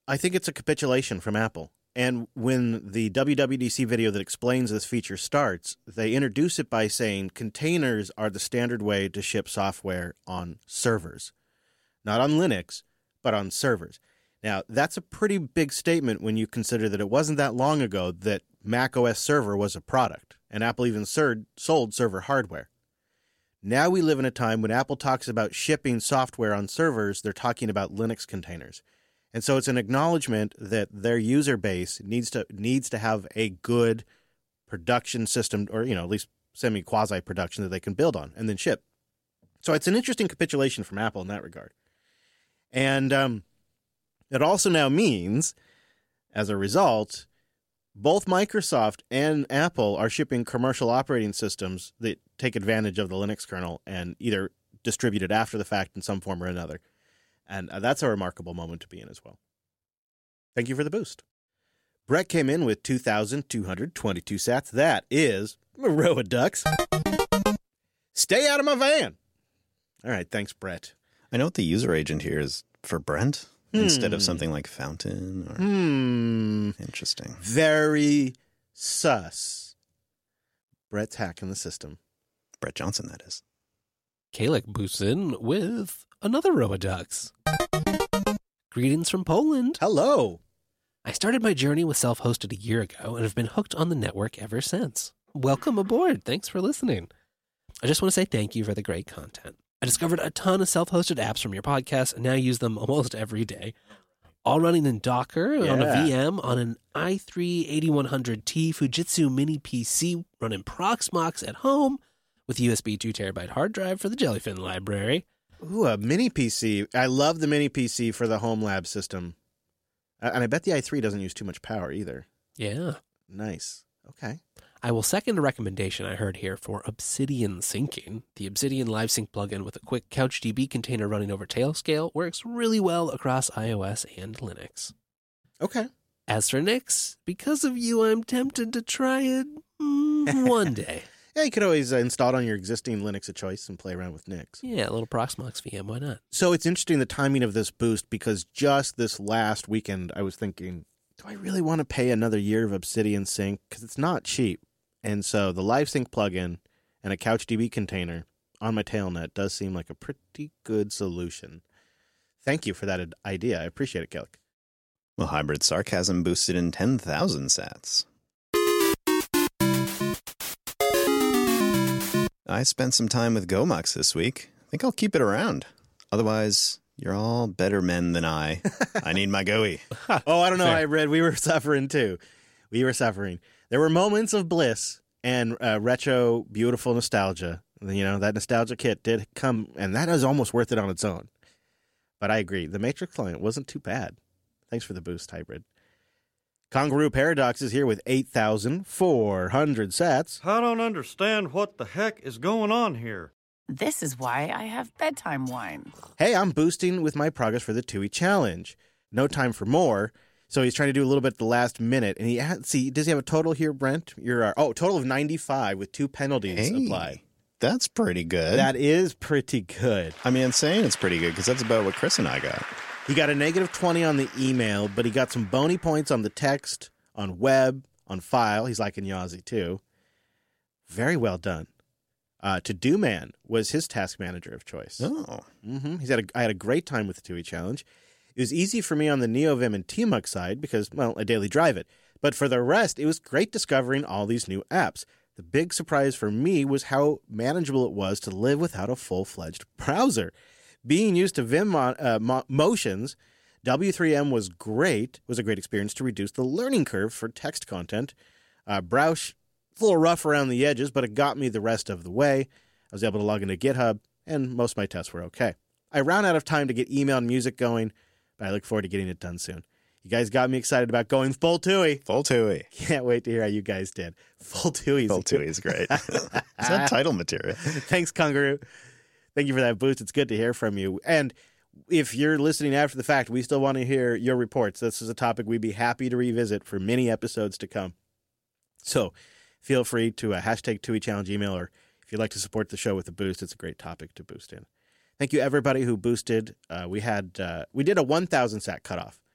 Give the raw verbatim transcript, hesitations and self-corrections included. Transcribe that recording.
I think it's a capitulation from Apple. And when the W W D C video that explains this feature starts, they introduce it by saying containers are the standard way to ship software on servers. Not on Linux, but on servers. Now, that's a pretty big statement when you consider that it wasn't that long ago that macOS Server was a product, and Apple even ser- sold server hardware. Now we live in a time when Apple talks about shipping software on servers, they're talking about Linux containers. And so it's an acknowledgement that their user base needs to needs to have a good production system, or, you know, at least semi-quasi production that they can build on and then ship. So it's an interesting capitulation from Apple in that regard. And um, it also now means, as a result, both Microsoft and Apple are shipping commercial operating systems that take advantage of the Linux kernel and either distribute it after the fact in some form or another. And uh, that's a remarkable moment to be in as well. Thank you for the boost. Brett came in with two thousand two hundred twenty-two sats. That is a row of ducks. Stay out of my van. All right, thanks, Brett. I know what the user agent here is for Brent hmm. instead of something like Fountain. Or... Hmm. Interesting. Very sus. Brett's hacking the system. Brett Johnson, that is. Kalek boosts in with another row of ducks. Greetings from Poland. Hello. I started my journey with Self-Hosted a year ago and have been hooked on the network ever since. Welcome aboard. Thanks for listening. I just want to say thank you for the great content. I discovered a ton of self-hosted apps from your podcast and now use them almost every day. All running in Docker yeah. on a V M on an i three eighty-one hundred T Fujitsu Mini P C running Proxmox at home with U S B two terabyte hard drive for the Jellyfin library. Ooh, a mini P C. I love the mini P C for the home lab system. And I bet the i three doesn't use too much power either. Yeah. Nice. Okay. I will second a recommendation I heard here for Obsidian Syncing. The Obsidian LiveSync plugin with a quick CouchDB container running over Tailscale works really well across iOS and Linux. Okay. As for Nix, because of you, I'm tempted to try it mm, one day. Yeah, you could always uh, install it on your existing Linux of choice and play around with Nix. Yeah, a little Proxmox V M, why not? So it's interesting the timing of this boost, because just this last weekend I was thinking, do I really want to pay another year of Obsidian Sync? Because it's not cheap. And so the LiveSync plugin and a CouchDB container on my Tailnet does seem like a pretty good solution. Thank you for that idea. I appreciate it, Kelly. Well, Hybrid Sarcasm boosted in ten thousand sats. I spent some time with Gomux this week. I think I'll keep it around. Otherwise, you're all better men than I. I need my G O I. Oh, I don't know, Fair. Hybrid. We were suffering too. We were suffering. There were moments of bliss and uh, retro, beautiful nostalgia. You know, that nostalgia kit did come, and that is almost worth it on its own. But I agree. The Matrix client wasn't too bad. Thanks for the boost, Hybrid. Kangaroo Paradox is here with eight thousand four hundred sats. I don't understand what the heck is going on here. This is why I have bedtime wine. Hey, I'm boosting with my progress for the T U I challenge. No time for more. So he's trying to do a little bit at the last minute. And he had, see, does he have a total here, Brent? You're uh, oh, total of ninety-five with two penalties Hey, applied. That's pretty good. That is pretty good. I mean, it's saying it's pretty good because that's about what Chris and I got. He got a negative twenty on the email, but he got some bony points on the text, on web, on file. He's liking Yazzie, too. Very well done. Uh, To Do Man was his task manager of choice. Oh. Mm-hmm. He's had a, I had a great time with the T U I challenge. It was easy for me on the NeoVim and T M U X side because, well, I daily drive it. But for the rest, it was great discovering all these new apps. The big surprise for me was how manageable it was to live without a full-fledged browser. Being used to Vim mo- uh, mo- motions, W three M was great. Was a great experience to reduce the learning curve for text content. Uh, Browse, a little rough around the edges, but it got me the rest of the way. I was able to log into GitHub, and most of my tests were okay. I ran out of time to get email and music going, but I look forward to getting it done soon. You guys got me excited about going full T U I. Full T U I. Can't wait to hear how you guys did. Full T U I. Full T U I is great. Is that title material? Thanks, Kangaroo. Thank you for that boost. It's good to hear from you. And if you're listening after the fact, we still want to hear your reports. This is a topic we'd be happy to revisit for many episodes to come. So feel free to uh, hashtag T U I Challenge email, or if you'd like to support the show with a boost, it's a great topic to boost in. Thank you, everybody who boosted. Uh, we had uh, we did a one thousand sat cutoff.